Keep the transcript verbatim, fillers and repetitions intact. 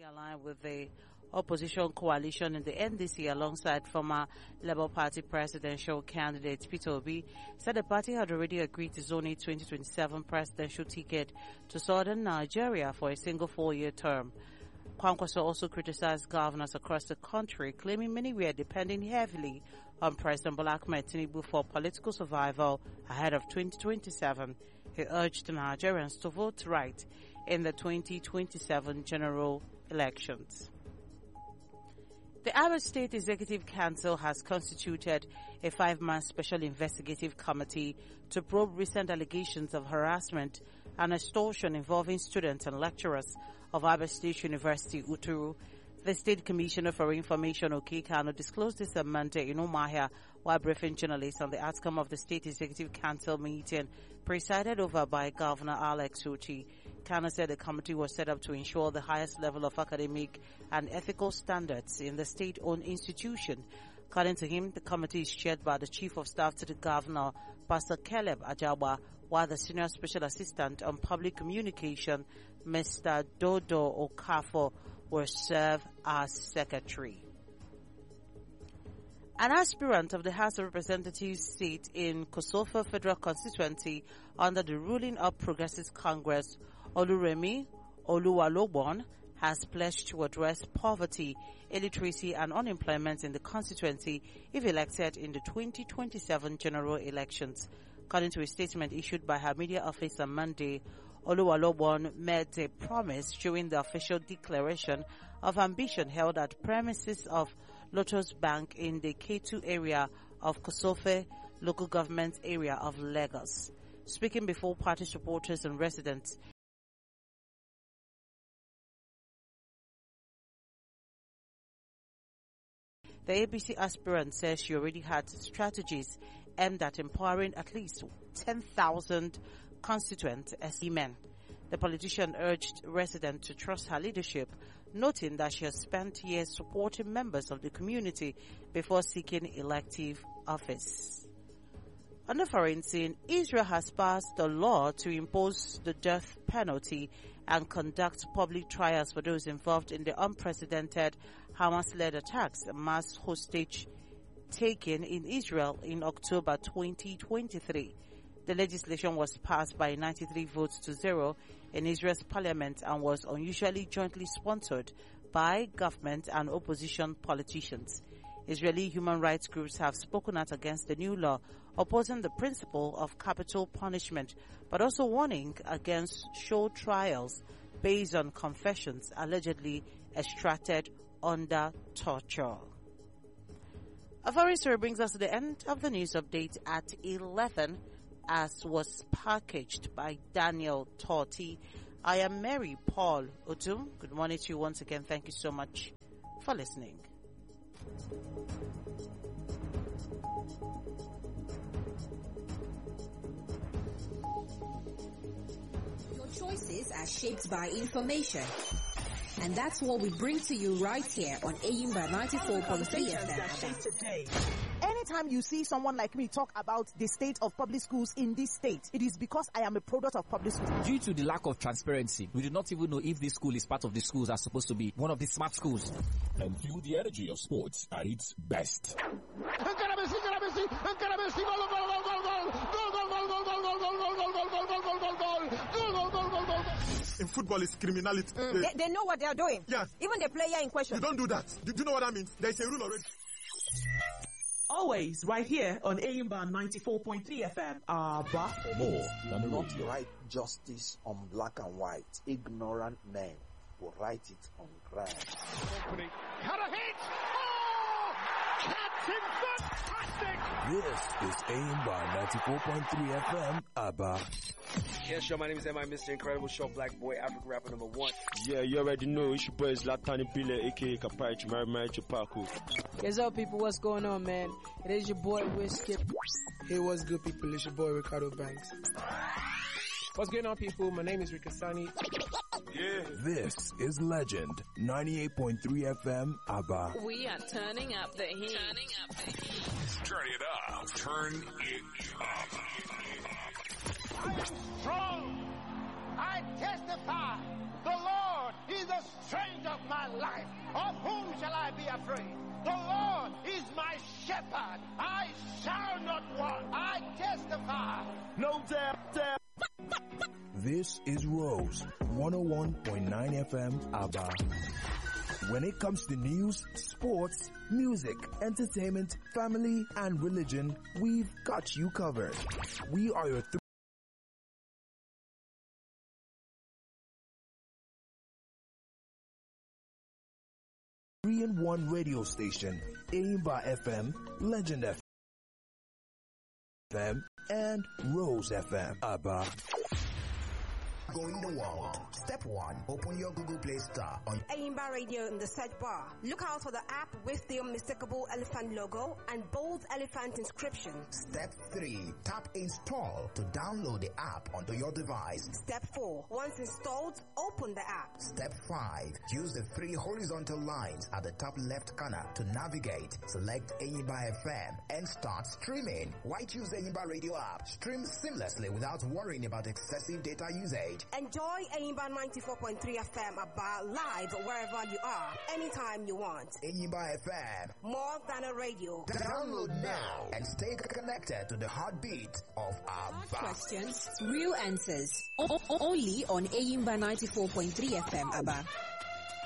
aligned with the opposition coalition in the N D C alongside former Labour Party presidential candidate Peter Obi, said the party had already agreed to zone a twenty twenty-seven presidential ticket to southern Nigeria for a single four-year term. Kwankwaso also criticized governors across the country, claiming many were depending heavily on President Bola Ahmed Tinubu for political survival ahead of twenty twenty-seven. He urged Nigerians to vote right in the twenty twenty-seven general elections. The Aba State Executive Council has constituted a five-man special investigative committee to probe recent allegations of harassment and extortion involving students and lecturers of Aba State University, Uturu. The State Commissioner for Information, Oke Kano, disclosed this on Monday in Umuahia while briefing journalists on the outcome of the State Executive Council meeting presided over by Governor Alex Uchi. Kano said the committee was set up to ensure the highest level of academic and ethical standards in the state-owned institution. According to him, the committee is chaired by the Chief of Staff to the Governor, Pastor Caleb Ajawa, while the Senior Special Assistant on Public Communication, Mister Dodo Okafo, will serve as Secretary. An aspirant of the House of Representatives seat in Kosovo Federal Constituency under the ruling All Progressives Congress, Oluremi Oluwalobon, has pledged to address poverty, illiteracy and unemployment in the constituency if elected in the twenty twenty-seven general elections. According to a statement issued by her media office on Monday, Oluwalobon made a promise during the official declaration of ambition held at premises of Lotus Bank in the K two area of Kosovo local government area of Lagos. Speaking before party supporters and residents, the A B C aspirant says she already had strategies aimed at empowering at least ten thousand constituent S E men. The politician urged residents to trust her leadership, noting that she has spent years supporting members of the community before seeking elective office. On the foreign scene, Israel has passed a law to impose the death penalty and conduct public trials for those involved in the unprecedented Hamas-led attacks and mass hostage taken in Israel in October twenty twenty-three. The legislation was passed by ninety-three votes to zero in Israel's parliament and was unusually jointly sponsored by government and opposition politicians. Israeli human rights groups have spoken out against the new law, opposing the principle of capital punishment, but also warning against show trials based on confessions allegedly extracted under torture. A foreign story brings us to the end of the news update at eleven, as was packaged by Daniel Torti. I am Mary Paul Otum. Good morning to you once again. Thank you so much for listening. Your choices are shaped by information. And that's what we bring to you right here on Ayimba ninety-four point three F M. Anytime you see someone like me talk about the state of public schools in this state, it is because I am a product of public schools. Due to the lack of transparency, we do not even know if this school is part of the schools that are supposed to be one of the smart schools. And feel the energy of sports at its best. In football, it's criminality. Mm, they, they know what they are doing. Yeah. Even the player in question. You don't do that. Do, do you know what that means? There's a rule already. Always right here on Ayimba ninety-four point three F M. Abba. For more than not write justice on black and white. Ignorant men will write it on ground. Company. Cut a hit! Oh! Captain fantastic! This is Ayimba ninety-four point three F M. Abba. Yes, yo, my name is M I Mister Incredible Show, Black Boy, African rapper number one. Yeah, you already know, it's your boy Zlatan Ibile, aka Kapai Mary Mary Chupaku. What's up, people? What's going on, man? It is your boy Whiskey. Hey, what's good, people? It's your boy Ricardo Banks. What's going on, people? My name is Rikasani. Yeah. This is Legend ninety-eight point three F M. Abba. We are turning up the heat. Turning up the heat. Turn it up. Turn it up. I am strong. I testify. The Lord is the strength of my my life. Of whom shall I be afraid? The Lord is my shepherd. I shall not want. I testify. No doubt, doubt. This is Rose, one oh one point nine F M, Aba. When it comes to news, sports, music, entertainment, family, and religion, we've got you covered. We are your th- three in one radio station, Aimba F M, Legend F M, and Rose F M. Aba. Going the world. Step one, open your Google Play Store on Aimba Radio in the search bar. Look out for the app with the unmistakable elephant logo and bold elephant inscription. Step three, tap install to download the app onto your device. Step four, once installed, open the app. Step five, use the three horizontal lines at the top left corner to navigate. Select Aimba F M and start streaming. Why choose the Aimba Radio app? Stream seamlessly without worrying about excessive data usage. Enjoy Aimba ninety-four point three F M about live wherever you are, anytime you want. Aimba F M, more than a radio. Download now and stay connected to the heartbeat of our questions, real answers. O- only on Aimba ninety-four point three F M, Aba.